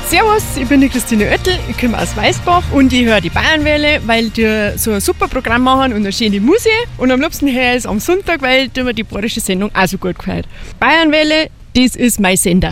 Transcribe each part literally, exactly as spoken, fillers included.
Servus, ich bin die Christine Oettel, ich komme aus Weißbach und ich höre die Bayernwelle, weil die so ein super Programm machen und eine schöne Musik. Und am liebsten höre ich es am Sonntag, weil mir die bayerische Sendung auch so gut gefällt. Bayernwelle, das ist mein Sender.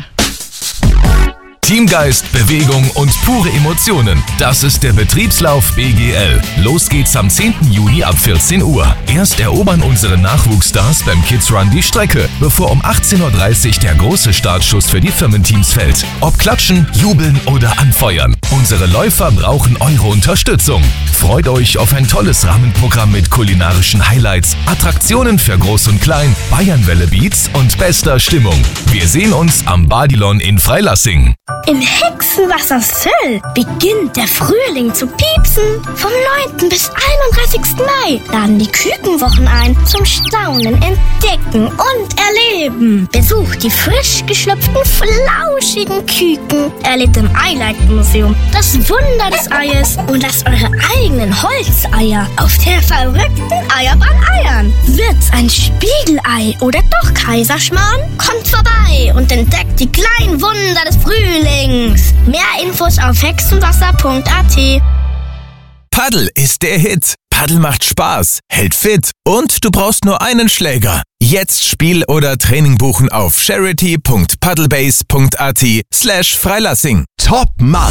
Teamgeist, Bewegung und pure Emotionen. Das ist der Betriebslauf B G L. Los geht's am zehnten Juni ab vierzehn Uhr. Erst erobern unsere Nachwuchsstars beim Kids Run die Strecke, bevor um achtzehn Uhr dreißig der große Startschuss für die Firmenteams fällt. Ob klatschen, jubeln oder anfeuern. Unsere Läufer brauchen eure Unterstützung. Freut euch auf ein tolles Rahmenprogramm mit kulinarischen Highlights, Attraktionen für Groß und Klein, Bayernwelle Beats und bester Stimmung. Wir sehen uns am Badilon in Freilassing. Im Hexenwasser Söll beginnt der Frühling zu piepsen. Vom neunten bis einunddreißigsten Mai laden die Kükenwochen ein zum Staunen, Entdecken und Erleben. Besucht die frisch geschlüpften, flauschigen Küken. Erlebt im Eileitmuseum das Wunder des Eies und lasst eure eigenen Holzeier auf der verrückten Eierbahn eiern. Wird's ein Spiegelei oder doch Kaiserschmarrn? Kommt vorbei und entdeckt die kleinen Wunder des Frühlings. Mehr Infos auf hexenwasser punkt a t. Paddel ist der Hit. Paddel macht Spaß, hält fit und du brauchst nur einen Schläger. Jetzt Spiel oder Training buchen auf charity punkt paddlebase punkt a t slash Freilassing. Top Mann!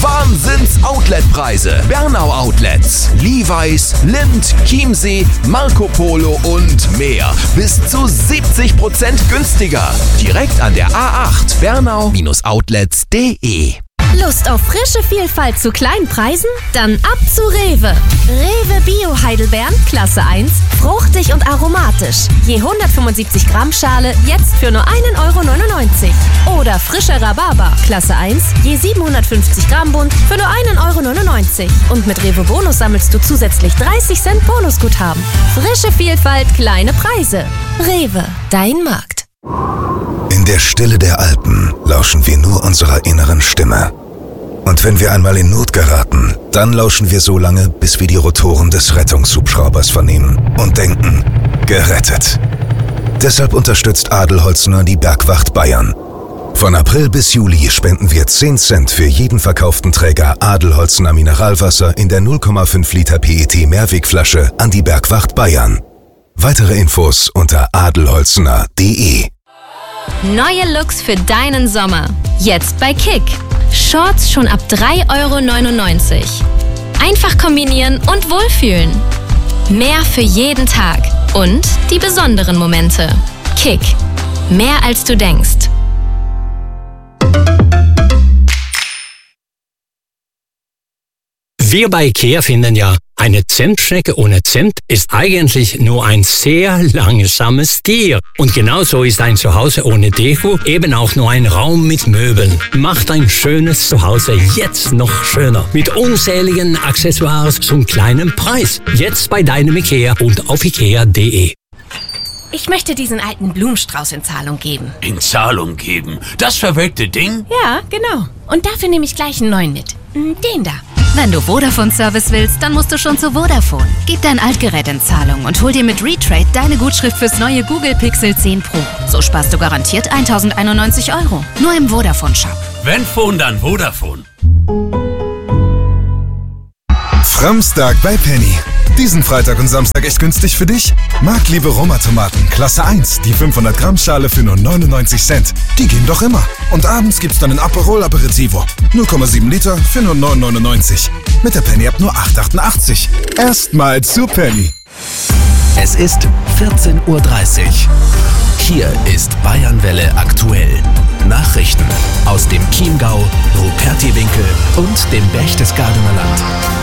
Wahnsinns-Outlet-Preise. Bernau Outlets, Levi's, Lindt, Chiemsee, Marco Polo und mehr. Bis zu siebzig Prozent günstiger. Direkt an der A acht bernau Outlets punkt de. Lust auf frische Vielfalt zu kleinen Preisen? Dann ab zu Rewe. Rewe Bio Heidelbeeren, Klasse eins, fruchtig und aromatisch. Je hundertfünfundsiebzig Gramm Schale jetzt für nur einen Euro neunundneunzig. Oder frischer Rhabarber, Klasse eins, je siebenhundertfünfzig Gramm Bund für nur einen Euro neunundneunzig. Und mit Rewe Bonus sammelst du zusätzlich dreißig Cent Bonusguthaben. Frische Vielfalt, kleine Preise. Rewe, dein Markt. In der Stille der Alpen lauschen wir nur unserer inneren Stimme. Und wenn wir einmal in Not geraten, dann lauschen wir so lange, bis wir die Rotoren des Rettungshubschraubers vernehmen und denken, gerettet. Deshalb unterstützt Adelholzner die Bergwacht Bayern. Von April bis Juli spenden wir zehn Cent für jeden verkauften Träger Adelholzner Mineralwasser in der null Komma fünf Liter P E T Mehrwegflasche an die Bergwacht Bayern. Weitere Infos unter adelholzner punkt de. Neue Looks für deinen Sommer. Jetzt bei Kick. Shorts schon ab drei Euro neunundneunzig. Einfach kombinieren und wohlfühlen. Mehr für jeden Tag. Und die besonderen Momente. Kick. Mehr als du denkst. Wir bei IKEA finden ja, eine Zimtschnecke ohne Zimt ist eigentlich nur ein sehr langsames Tier. Und genauso ist ein Zuhause ohne Deko eben auch nur ein Raum mit Möbeln. Macht ein schönes Zuhause jetzt noch schöner. Mit unzähligen Accessoires zum kleinen Preis. Jetzt bei deinem IKEA und auf ikea punkt de. Ich möchte diesen alten Blumenstrauß in Zahlung geben. In Zahlung geben? Das verwelkte Ding? Ja, genau. Und dafür nehme ich gleich einen neuen mit. Den da. Wenn du Vodafone-Service willst, dann musst du schon zu Vodafone. Gib dein Altgerät in Zahlung und hol dir mit Retrade deine Gutschrift fürs neue Google Pixel zehn Pro. So sparst du garantiert tausendeinundneunzig Euro. Nur im Vodafone-Shop. Wenn Phone, dann Vodafone. Framstag bei Penny. Diesen Freitag und Samstag echt günstig für dich? Marktliebe Roma-Tomaten, Klasse eins, die fünfhundert Gramm Schale für nur neunundneunzig Cent. Die gehen doch immer. Und abends gibt's dann ein Aperol Aperitivo. null Komma sieben Liter für nur neun neunundneunzig. Mit der Penny ab nur acht achtundachtzig. Erstmal zu Penny. Es ist vierzehn Uhr dreißig. Hier ist Bayernwelle aktuell. Nachrichten aus dem Chiemgau, Rupertiwinkel und dem Berchtesgadener Land.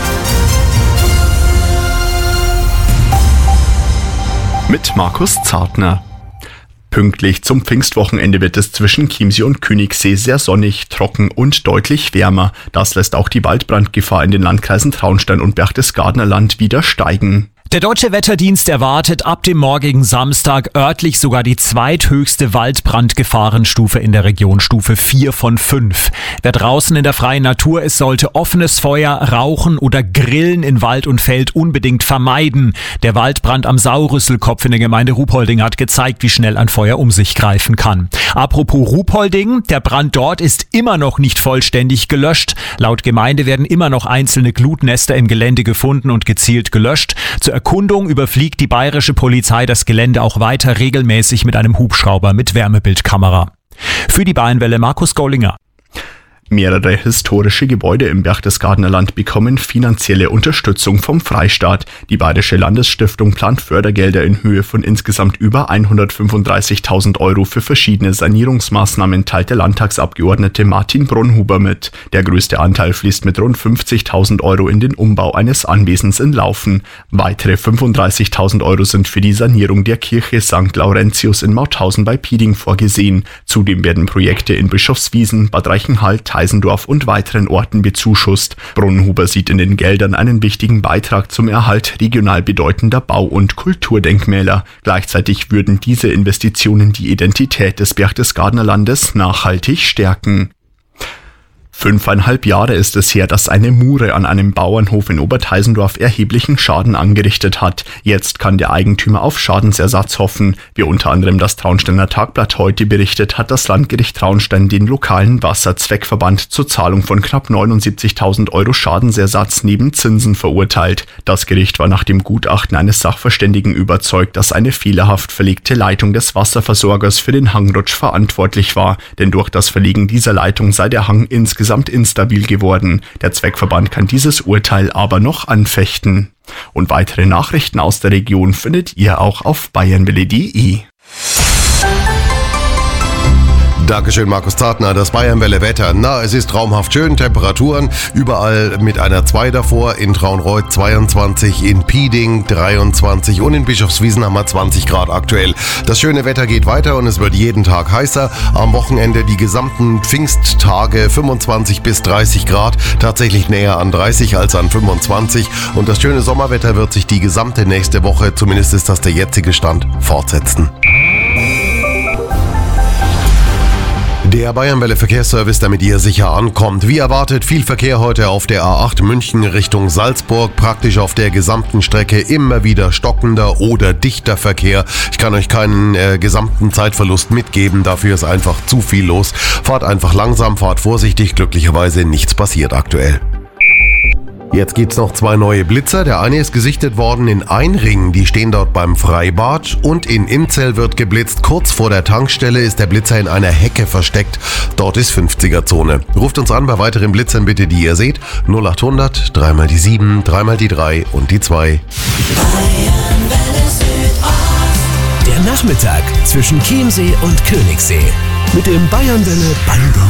Mit Markus Zartner. Pünktlich zum Pfingstwochenende wird es zwischen Chiemsee und Königssee sehr sonnig, trocken und deutlich wärmer. Das lässt auch die Waldbrandgefahr in den Landkreisen Traunstein und Berchtesgadener Land wieder steigen. Der Deutsche Wetterdienst erwartet ab dem morgigen Samstag örtlich sogar die zweithöchste Waldbrandgefahrenstufe in der Region, Stufe vier von fünf. Wer draußen in der freien Natur ist, sollte offenes Feuer, Rauchen oder Grillen in Wald und Feld unbedingt vermeiden. Der Waldbrand am Saurüsselkopf in der Gemeinde Ruhpolding hat gezeigt, wie schnell ein Feuer um sich greifen kann. Apropos Ruhpolding, der Brand dort ist immer noch nicht vollständig gelöscht. Laut Gemeinde werden immer noch einzelne Glutnester im Gelände gefunden und gezielt gelöscht. Zur Erkundung überfliegt die bayerische Polizei das Gelände auch weiter regelmäßig mit einem Hubschrauber mit Wärmebildkamera. Für die Bayernwelle Markus Gollinger. Mehrere historische Gebäude im Berchtesgadener Land bekommen finanzielle Unterstützung vom Freistaat. Die Bayerische Landesstiftung plant Fördergelder in Höhe von insgesamt über hundertfünfunddreißigtausend Euro für verschiedene Sanierungsmaßnahmen, teilt der Landtagsabgeordnete Martin Brunhuber mit. Der größte Anteil fließt mit rund fünfzigtausend Euro in den Umbau eines Anwesens in Laufen. Weitere fünfunddreißigtausend Euro sind für die Sanierung der Kirche Sankt Laurentius in Mauthausen bei Pieding vorgesehen. Zudem werden Projekte in Bischofswiesen, Bad Reichenhall, Teisendorf und weiteren Orten bezuschusst. Brunhuber sieht in den Geldern einen wichtigen Beitrag zum Erhalt regional bedeutender Bau- und Kulturdenkmäler. Gleichzeitig würden diese Investitionen die Identität des Berchtesgadener Landes nachhaltig stärken. Fünfeinhalb Jahre ist es her, dass eine Mure an einem Bauernhof in Oberteisendorf erheblichen Schaden angerichtet hat. Jetzt kann der Eigentümer auf Schadensersatz hoffen. Wie unter anderem das Traunsteiner Tagblatt heute berichtet, hat das Landgericht Traunstein den lokalen Wasserzweckverband zur Zahlung von knapp neunundsiebzigtausend Euro Schadensersatz neben Zinsen verurteilt. Das Gericht war nach dem Gutachten eines Sachverständigen überzeugt, dass eine fehlerhaft verlegte Leitung des Wasserversorgers für den Hangrutsch verantwortlich war. Denn durch das Verlegen dieser Leitung sei der Hang insgesamt instabil geworden. Der Zweckverband kann dieses Urteil aber noch anfechten. Und weitere Nachrichten aus der Region findet ihr auch auf bayernwelle punkt de. Dankeschön, Markus Zartner. Das Bayernwelle Wetter. Na, es ist traumhaft schön. Temperaturen überall mit einer zwei davor. In Traunreut zweiundzwanzig, in Pieding dreiundzwanzig und in Bischofswiesen haben wir zwanzig Grad aktuell. Das schöne Wetter geht weiter und es wird jeden Tag heißer. Am Wochenende die gesamten Pfingsttage fünfundzwanzig bis dreißig Grad. Tatsächlich näher an dreißig als an fünfundzwanzig. Und das schöne Sommerwetter wird sich die gesamte nächste Woche, zumindest ist das der jetzige Stand, fortsetzen. Der Bayernwelle Verkehrsservice, damit ihr sicher ankommt. Wie erwartet, viel Verkehr heute auf der A acht München Richtung Salzburg. Praktisch auf der gesamten Strecke immer wieder stockender oder dichter Verkehr. Ich kann euch keinen äh, gesamten Zeitverlust mitgeben, dafür ist einfach zu viel los. Fahrt einfach langsam, fahrt vorsichtig, glücklicherweise nichts passiert aktuell. Jetzt gibt's noch zwei neue Blitzer. Der eine ist gesichtet worden in Einringen, die stehen dort beim Freibad. Und in Inzell wird geblitzt. Kurz vor der Tankstelle ist der Blitzer in einer Hecke versteckt. Dort ist fünfziger-Zone. Ruft uns an bei weiteren Blitzern bitte, die ihr seht. null achthundert, dreimal die sieben, dreimal die drei und die zwei. Der Nachmittag zwischen Chiemsee und Königssee. Mit dem Bayernwelle Band.